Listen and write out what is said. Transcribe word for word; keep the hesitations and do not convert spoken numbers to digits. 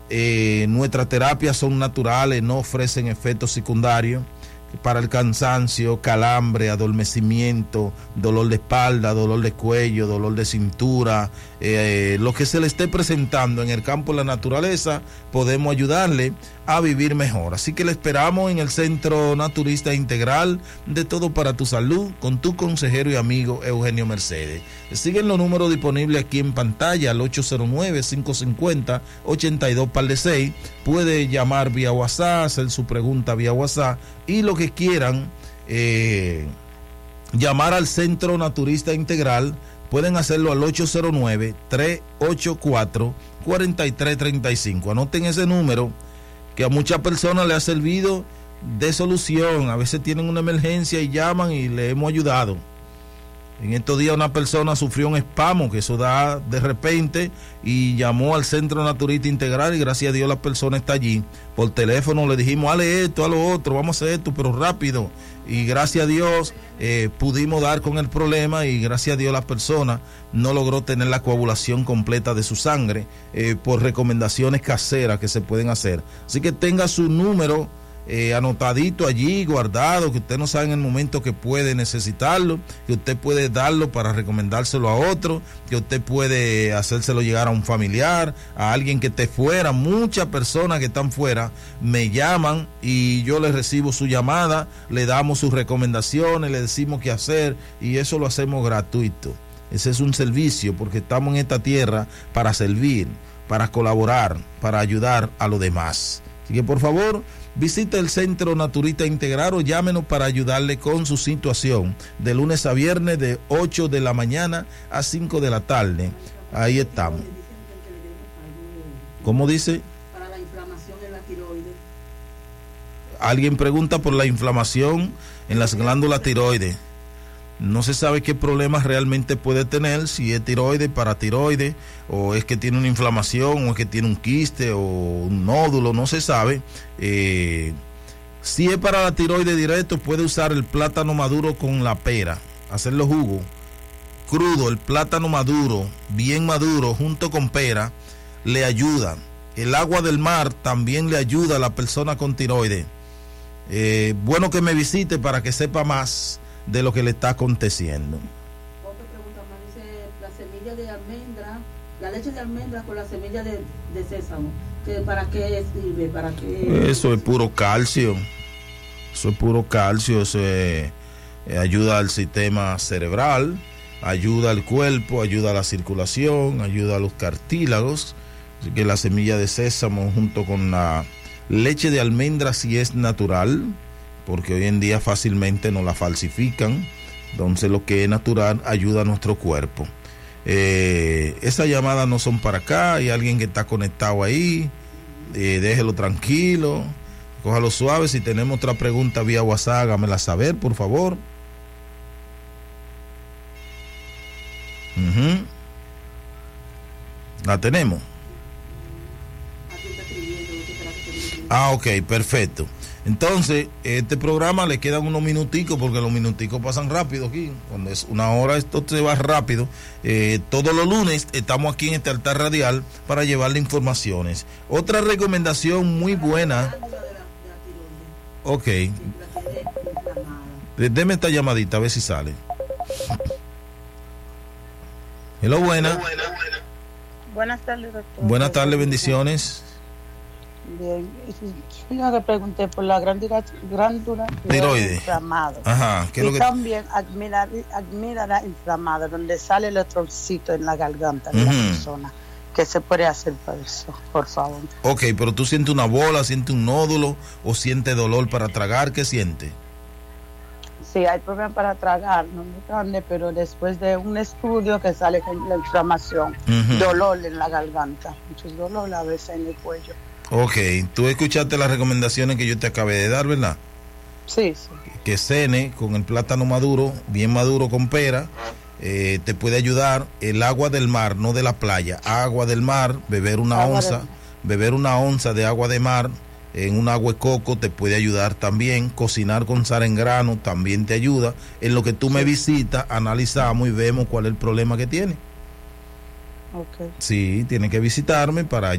Eh, nuestras terapias son naturales, no ofrecen efectos secundarios para el cansancio, calambre, adormecimiento, dolor de espalda, dolor de cuello, dolor de cintura, eh, lo que se le esté presentando en el campo de la naturaleza, podemos ayudarle a vivir mejor. Así que le esperamos en el Centro Naturista Integral, de todo para tu salud, con tu consejero y amigo Eugenio Mercedes. Siguen los números disponibles aquí en pantalla, al ocho cero nueve, cinco cinco cero, ocho dos seis. Puede llamar vía WhatsApp, hacer su pregunta vía WhatsApp, y lo que quieran eh, llamar al Centro Naturista Integral, pueden hacerlo al ocho cero nueve, tres ocho cuatro, cuatro tres tres cinco. Anoten ese número, que a muchas personas le ha servido de solución. A veces tienen una emergencia y llaman y le hemos ayudado. En estos días una persona sufrió un espasmo, que eso da de repente, y llamó al Centro Naturista Integral, y gracias a Dios la persona está allí. Por teléfono le dijimos, hale esto, a lo otro, vamos a hacer esto, pero rápido. Y gracias a Dios eh, pudimos dar con el problema, y gracias a Dios la persona no logró tener la coagulación completa de su sangre eh, por recomendaciones caseras que se pueden hacer. Así que tenga su número Eh, anotadito allí, guardado, que usted no sabe en el momento que puede necesitarlo, que usted puede darlo para recomendárselo a otro, que usted puede hacérselo llegar a un familiar, a alguien que esté fuera. Muchas personas que están fuera me llaman y yo les recibo su llamada, le damos sus recomendaciones, le decimos qué hacer, y eso lo hacemos gratuito. Ese es un servicio, porque estamos en esta tierra para servir, para colaborar, para ayudar a los demás. Así que por favor, visite el Centro Naturista Integral o llámenos para ayudarle con su situación, de lunes a viernes de ocho de la mañana a cinco de la tarde. Ahí estamos. ¿Cómo dice? Para la inflamación en la tiroides. Alguien pregunta por la inflamación en las glándulas tiroides. No se sabe qué problemas realmente puede tener, si es tiroides, paratiroides, o es que tiene una inflamación, o es que tiene un quiste o un nódulo, no se sabe. Eh, si es para la tiroides directo, puede usar el plátano maduro con la pera, hacerlo jugo crudo, el plátano maduro, bien maduro, junto con pera, le ayuda. El agua del mar también le ayuda a la persona con tiroides. Eh, bueno que me visite para que sepa más de lo que le está aconteciendo. Otra pregunta más, dice la semilla de almendra, la leche de almendra con la semilla de, de sésamo, ¿que ¿para qué sirve? ¿Para qué? Eso es puro calcio, eso es puro calcio, eso es, eh, ayuda al sistema cerebral, ayuda al cuerpo, ayuda a la circulación, ayuda a los cartílagos. Así que la semilla de sésamo junto con la leche de almendra, si es natural, porque hoy en día fácilmente no la falsifican, entonces lo que es natural ayuda a nuestro cuerpo. Eh, esas llamadas no son para acá, hay alguien que está conectado ahí, eh, déjelo tranquilo, cójalo suave. Si tenemos otra pregunta vía WhatsApp, hágamela saber, por favor. Uh-huh. La tenemos. Ah, ok, perfecto. Entonces, este programa le quedan unos minuticos, porque los minuticos pasan rápido aquí. Cuando es una hora, esto se va rápido. Eh, todos los lunes estamos aquí en este altar radial para llevarle informaciones. Otra recomendación muy buena. Ok. Deme esta llamadita, a ver si sale. Hello, buena. Buenas tardes, doctor. Buenas tardes, bendiciones. Bien, yo le pregunté por la glándula tiroides inflamada. Ajá, ¿qué es y lo que... también admira, admira la inflamada, donde sale el electrocito en la garganta de uh-huh. la persona. ¿Qué se puede hacer para eso, por favor? Ok, pero tú sientes una bola, sientes un nódulo o sientes dolor para tragar, ¿qué sientes? Sí, hay problema para tragar, no muy grande, pero después de un estudio que sale con la inflamación, uh-huh. dolor en la garganta, muchos dolor a veces en el cuello. Ok, tú escuchaste las recomendaciones que yo te acabé de dar, ¿verdad? Sí, sí. Que cene con el plátano maduro, bien maduro con pera, eh, te puede ayudar. El agua del mar, no de la playa, agua del mar, beber una agua onza, de... beber una onza de agua de mar en un agua de coco te puede ayudar también. Cocinar con sal en grano también te ayuda. En lo que tú me visitas, analizamos y vemos cuál es el problema que tiene. Okay. Sí, tiene que visitarme para